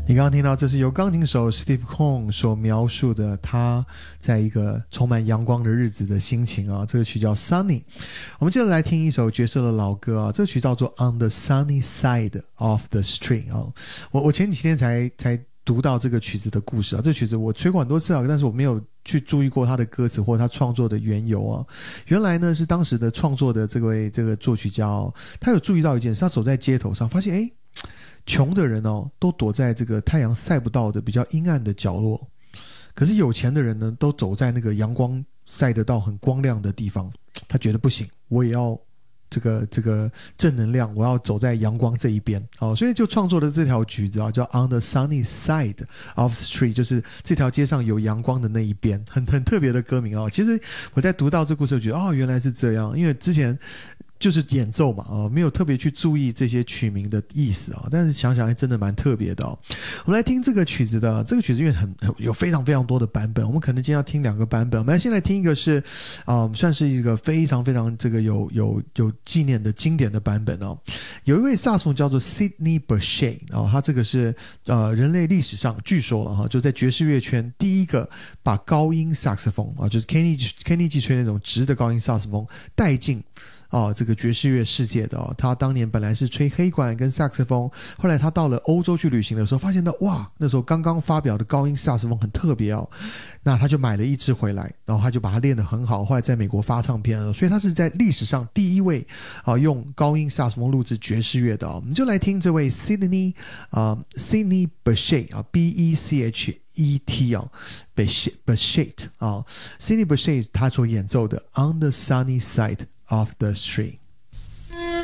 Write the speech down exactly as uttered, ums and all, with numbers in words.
你刚刚听到，这是由钢琴手 Steve Cohn 所描述的他在一个充满阳光的日子的心情啊。这个曲叫 Sunny。 我们接着来听一首角色的老歌啊，这个曲叫做 On the Sunny Side of the Street 啊。我我前几天才才读到这个曲子的故事啊，这个曲子我吹过很多次啊，但是我没有去注意过他的歌词或他创作的缘由啊。原来呢是当时的创作的这位这个作曲家哦，他有注意到一件事，他走在街头上发现诶穷的人哦，都躲在这个太阳晒不到的比较阴暗的角落，可是有钱的人呢，都走在那个阳光晒得到很光亮的地方。他觉得不行，我也要这个这个正能量，我要走在阳光这一边。好，所以就创作了这条曲子啊，叫 On the Sunny Side of the Street， 就是这条街上有阳光的那一边，很很特别的歌名啊。其实我在读到这故事，我觉得哦，原来是这样，因为之前就是演奏嘛，啊，没有特别去注意这些曲名的意思啊，但是想想还真的蛮特别的哦。我们来听这个曲子的，这个曲子因为很有非常非常多的版本，我们可能今天要听两个版本。我们来先来听一个是，嗯，算是一个非常非常这个有有有纪念的经典的版本哦。有一位萨克斯风叫做 Sidney Bechet 哦，他这个是呃人类历史上据说了哈，就在爵士乐圈第一个把高音萨克斯风啊，就是 Kenny Kenny G 吹那种直的高音萨克斯风带进哦，这个爵士乐世界的哦，他当年本来是吹黑管跟萨克斯风，后来他到了欧洲去旅行的时候，发现到哇，那时候刚刚发表的高音萨克斯风很特别哦，那他就买了一支回来，然后他就把它练得很好，后来在美国发唱片了，所以他是在历史上第一位啊用高音萨克斯风录制爵士乐的哦。我们就来听这位 Sidney 啊、呃、Sidney Bechet 啊 B E C H E T 啊 Bechet Bechet 啊 Sidney Bechet 他所演奏的 On the Sunny Side of the Street。